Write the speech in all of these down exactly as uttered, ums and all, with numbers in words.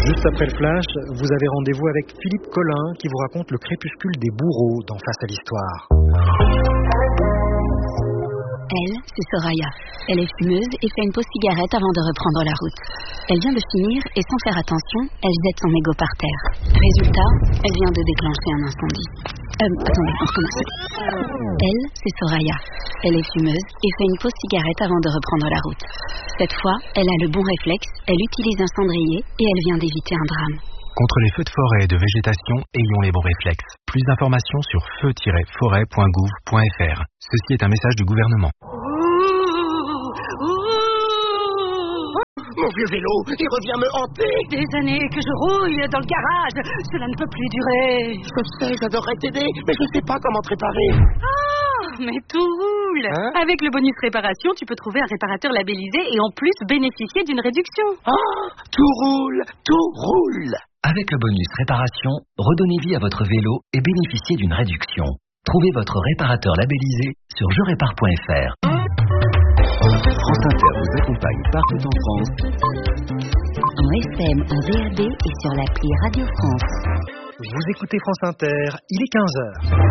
Juste après le flash, vous avez rendez-vous avec Philippe Collin qui vous raconte le crépuscule des bourreaux dans Face à l'Histoire. Elle, c'est Soraya. Elle est fumeuse et fait une pause cigarette avant de reprendre la route. Elle vient de finir et sans faire attention, elle jette son mégot par terre. Résultat, elle vient de déclencher un incendie. Euh, attendez, on recommence. Elle, c'est Soraya. Elle est fumeuse et fait une pause cigarette avant de reprendre la route. Cette fois, elle a le bon réflexe, elle utilise un cendrier et elle vient d'éviter un drame. Contre les feux de forêt et de végétation, ayons les bons réflexes. Plus d'informations sur feu tiret forêt point gouv point f r. Ceci est un message du gouvernement. Mon vieux vélo, il revient me hanter. Des années que je rouille dans le garage, cela ne peut plus durer. Je sais, j'adorerais t'aider, mais je sais pas comment te réparer. Ah, mais tout roule. Hein? Avec le bonus réparation, tu peux trouver un réparateur labellisé et en plus bénéficier d'une réduction. Ah, tout roule, tout roule. Avec le bonus réparation, redonnez vie à votre vélo et bénéficiez d'une réduction. Trouvez votre réparateur labellisé sur je répare point f r. France Inter vous accompagne partout en France. En F M, en V A B et sur l'appli Radio France. Vous écoutez France Inter, il est quinze heures.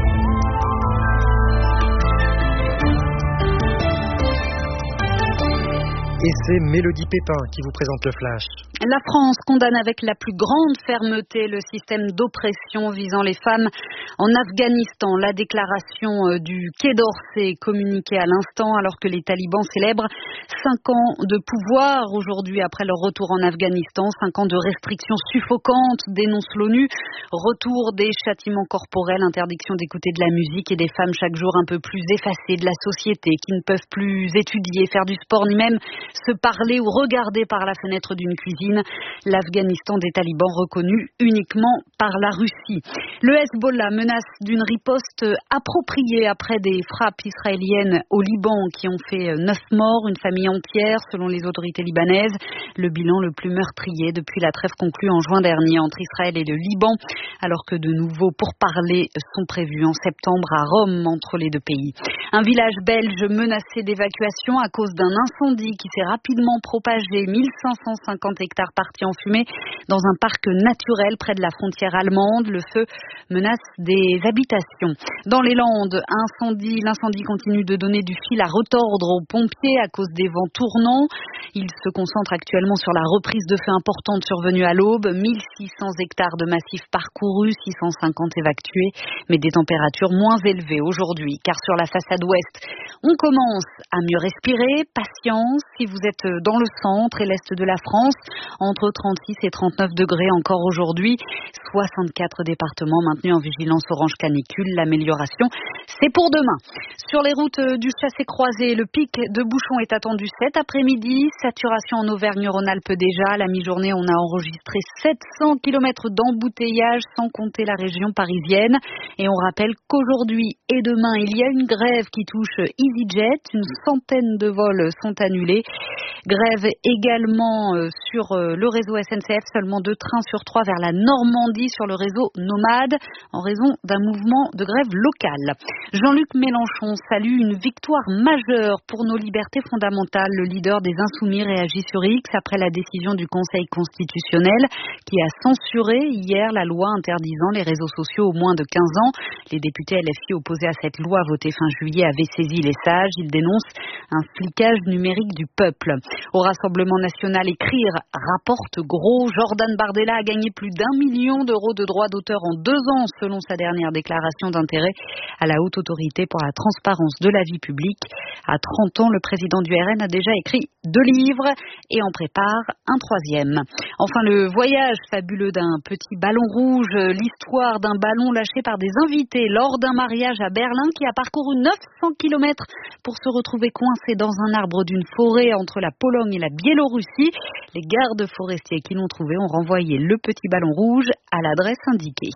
Et c'est Mélodie Pépin qui vous présente le flash. La France condamne avec la plus grande fermeté le système d'oppression visant les femmes en Afghanistan. La déclaration du Quai d'Orsay communiquée à l'instant alors que les talibans célèbrent cinq ans de pouvoir aujourd'hui après leur retour en Afghanistan. Cinq ans de restrictions suffocantes, dénonce l'ONU. Retour des châtiments corporels, interdiction d'écouter de la musique et des femmes chaque jour un peu plus effacées de la société qui ne peuvent plus étudier, faire du sport ni même se parler ou regarder par la fenêtre d'une cuisine. L'Afghanistan des talibans reconnu uniquement par la Russie. Le Hezbollah menace d'une riposte appropriée après des frappes israéliennes au Liban qui ont fait neuf morts, une famille entière selon les autorités libanaises. Le bilan le plus meurtrier depuis la trêve conclue en juin dernier entre Israël et le Liban, alors que de nouveaux pourparlers sont prévus en septembre à Rome entre les deux pays. Un village belge menacé d'évacuation à cause d'un incendie qui s'est rapidement propagé, mille cinq cent cinquante hectares partis en fumée dans un parc naturel près de la frontière allemande. Le feu menace des habitations. Dans les Landes, incendie, l'incendie continue de donner du fil à retordre aux pompiers à cause des vents tournants. Il se concentre actuellement sur la reprise de feux importante survenue à l'aube. mille six cents hectares de massifs parcourus, six cent cinquante évacués, mais des températures moins élevées aujourd'hui. Car sur la façade ouest, on commence à mieux respirer. Patience si vous êtes dans le centre et l'est de la France, entre trente-six et trente-neuf degrés encore aujourd'hui. soixante-quatre départements maintenus en vigilance orange canicule. L'amélioration, c'est pour demain. Sur les routes du chassé-croisé, le pic de bouchons est attendu cet après-midi. Saturation en Auvergne-Rhône-Alpes déjà. À la mi-journée, on a enregistré sept cents kilomètres d'embouteillage, sans compter la région parisienne. Et on rappelle qu'aujourd'hui et demain, il y a une grève qui touche EasyJet. Une centaine de vols sont annulés. Grève également sur le réseau S N C F. Seulement deux trains sur trois vers la Normandie sur le réseau Nomade en raison d'un mouvement de grève local. Jean-Luc Mélenchon salue une victoire majeure pour nos libertés fondamentales. Le leader des Insoumis réagit sur X après la décision du Conseil constitutionnel qui a censuré hier la loi interdisant les réseaux sociaux aux moins de quinze ans. Les députés L F I opposés à cette loi votée fin juillet avaient saisi les sages. Ils dénoncent un flicage numérique du peuple. Au Rassemblement national, écrire rapporte gros. Jordan Bardella a gagné plus d'un million d'euros de droits d'auteur en deux ans selon sa dernière déclaration d'intérêt à la Haute Autorité pour la transparence de la vie publique. À trente ans, le président du R N a déjà écrit deux livres et en prépare un troisième. Enfin, le voyage fabuleux d'un petit ballon rouge, l'histoire d'un ballon lâché par des invités lors d'un mariage à Berlin qui a parcouru neuf cents kilomètres pour se retrouver coincé dans un arbre d'une forêt entre la Pologne et la Biélorussie. Les gardes forestiers qui l'ont trouvé ont renvoyé le petit ballon rouge à l'adresse indiquée.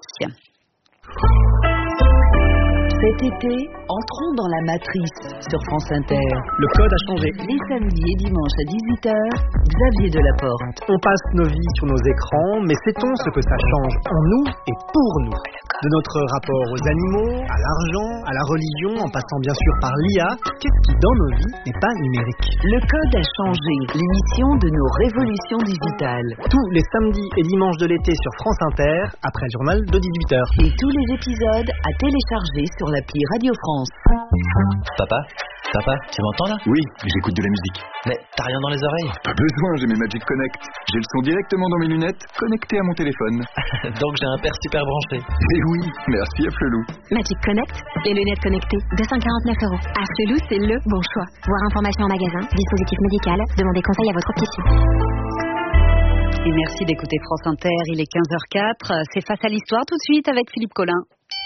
Cet été, entrons dans la matrice sur France Inter. Le code a changé. Les samedis et dimanches à dix-huit heures, Xavier Delaporte. On passe nos vies sur nos écrans, mais sait-on ce que ça change en nous et pour nous ? De notre rapport aux animaux, à l'argent, à la religion, en passant bien sûr par l'I A, qu'est-ce qui dans nos vies n'est pas numérique? Le code a changé, l'émission de nos révolutions digitales. Tous les samedis et dimanches de l'été sur France Inter, après le journal de dix-huit heures. Et tous les épisodes à télécharger sur l'appli Radio France. Papa Papa, tu m'entends là? Oui, j'écoute de la musique. Mais t'as rien dans les oreilles? Pas besoin, j'ai mes Magic Connect. J'ai le son directement dans mes lunettes, connecté à mon téléphone. Donc j'ai un père super branché. Eh oui, merci à Flelou. Magic Connect, les lunettes connectées, deux cent quarante-neuf euros. À Flelou, c'est le bon choix. Voir information en magasin, dispositif médical, demandez conseil à votre opticien. Et merci d'écouter France Inter, il est quinze heures quatre. C'est Face à l'Histoire tout de suite avec Philippe Collin.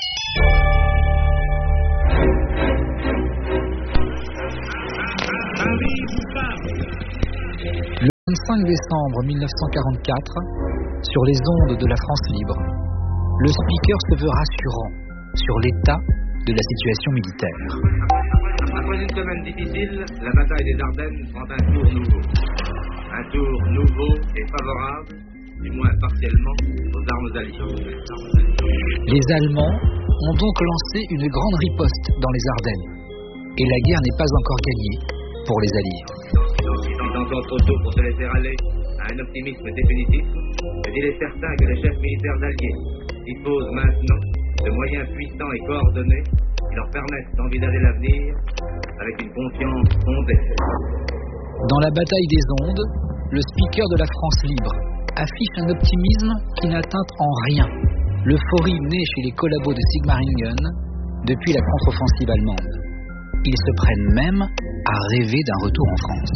Le vingt-cinq décembre mille neuf cent quarante-quatre, sur les ondes de la France libre, le speaker se veut rassurant sur l'état de la situation militaire. Après une semaine difficile, la bataille des Ardennes prend un tour nouveau. Un tour nouveau et favorable, du moins partiellement, aux armes alliées. Les Allemands ont donc lancé une grande riposte dans les Ardennes. Et la guerre n'est pas encore gagnée pour les Alliés. Il est encore trop tôt pour se laisser aller à un optimisme définitif, mais il est certain que les chefs militaires alliés disposent maintenant de moyens puissants et coordonnés qui leur permettent d'envisager l'avenir avec une confiance fondée. Dans la bataille des ondes, le speaker de la France libre affiche un optimisme qui n'atteint en rien l'euphorie née chez les collabos de Sigmaringen depuis la contre-offensive allemande. Ils se prennent même à rêver d'un retour en France.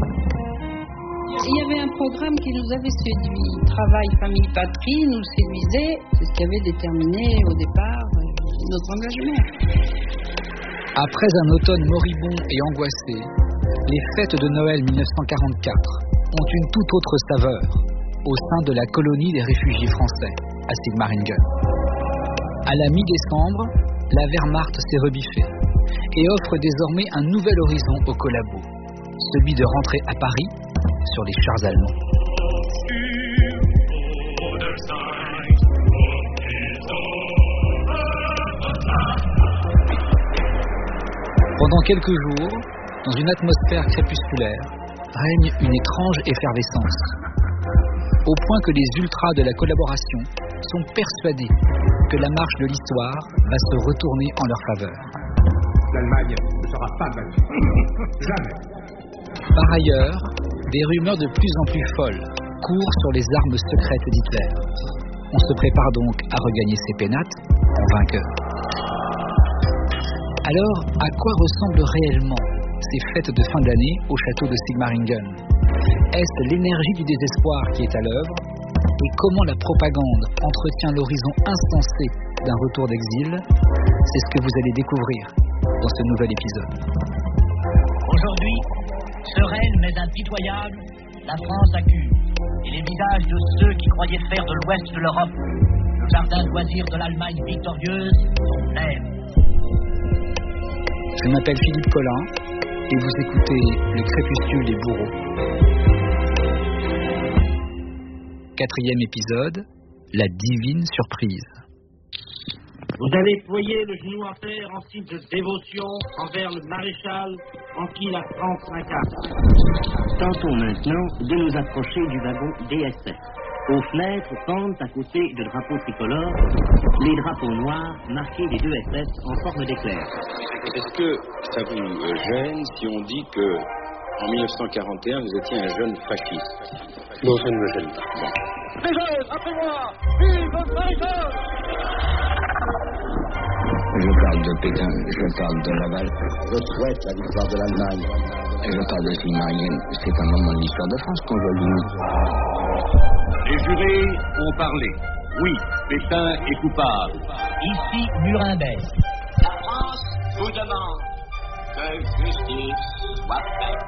Il y avait un programme qui nous avait séduit. Travail, famille, patrie nous séduisait. C'est ce qui avait déterminé au départ notre engagement. Après un automne moribond et angoissé, les fêtes de Noël mille neuf cent quarante-quatre ont une toute autre saveur au sein de la colonie des réfugiés français à Sigmaringen. À la mi-décembre, la Wehrmacht s'est rebiffée et offre désormais un nouvel horizon aux collabos, celui de rentrer à Paris sur les chars allemands. Pendant quelques jours, dans une atmosphère crépusculaire, règne une étrange effervescence, au point que les ultras de la collaboration sont persuadés que la marche de l'histoire va se retourner en leur faveur. L'Allemagne ne sera pas battue. Jamais. Par ailleurs, des rumeurs de plus en plus folles courent sur les armes secrètes d'Hitler. On se prépare donc à regagner ses pénates en vainqueur. Alors, à quoi ressemblent réellement ces fêtes de fin d'année au château de Sigmaringen? Est-ce l'énergie du désespoir qui est à l'œuvre? Et comment la propagande entretient l'horizon insensé d'un retour d'exil? C'est ce que vous allez découvrir dans ce nouvel épisode. Aujourd'hui, sereine mais impitoyable, la France accuse, et les visages de ceux qui croyaient faire de l'ouest de l'Europe le jardin de loisirs de l'Allemagne victorieuse sont blêmes. Je m'appelle Philippe Collin et vous écoutez Le Crépuscule des bourreaux. Quatrième épisode, la divine surprise. Vous allez ployer le genou en terre en signe de dévotion envers le maréchal en qui la France incarne. Tentons maintenant de nous approcher du wagon D S S. Aux fenêtres pendent à côté de drapeaux tricolores les drapeaux noirs marqués des deux S S en forme d'éclair. Est-ce que ça vous gêne si on dit que en mille neuf cent quarante et un vous étiez un jeune fasciste? Non, ça ne me gêne pas. Bon. Les jeunes, après-moi! Vive le maréchal! Je parle de Pétain, je parle de Laval. Je souhaite la victoire de l'Allemagne. Et je parle de Sigmaringen. C'est un moment de l'histoire de France qu'on veut l'unir. Les jurés ont parlé. Oui, Pétain est coupable. Ici, Nuremberg. La France vous demande que justice soit faite.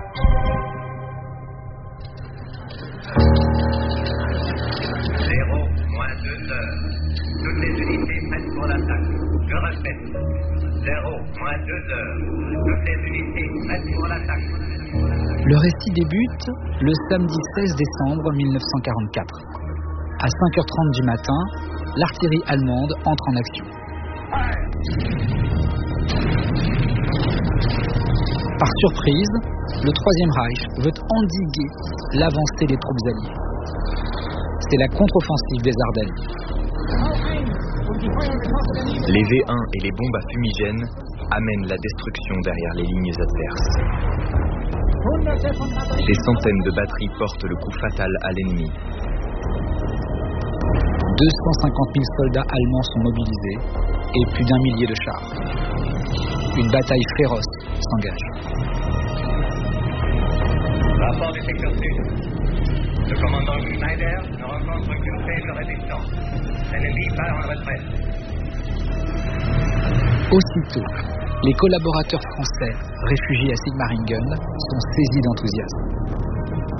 Zéro, moins deux heures. Toutes les unités prêtes pour l'attaque. Je répète. Zéro, moins deux heures. Toutes les unités prêtes pour l'attaque. Le récit débute le samedi seize décembre mille neuf cent quarante-quatre. À cinq heures trente du matin, l'artillerie allemande entre en action. Par surprise, le Troisième Reich veut endiguer l'avancée des troupes alliées. C'est la contre-offensive des Ardennes. Les V un et les bombes à fumigène amènent la destruction derrière les lignes adverses. Des centaines de batteries portent le coup fatal à l'ennemi. deux cent cinquante mille soldats allemands sont mobilisés et plus d'un millier de chars. Une bataille féroce s'engage. Rapport du secteur sud. Le commandant Schneider ne rencontre qu'une faible résistance. L'ennemi part en retraite. Aussitôt, les collaborateurs français réfugiés à Sigmaringen sont saisis d'enthousiasme.